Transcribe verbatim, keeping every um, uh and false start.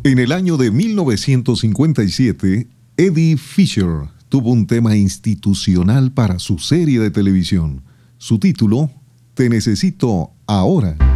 En el año de mil novecientos cincuenta y siete, Eddie Fisher tuvo un tema institucional para su serie de televisión. Su título, Te necesito ahora.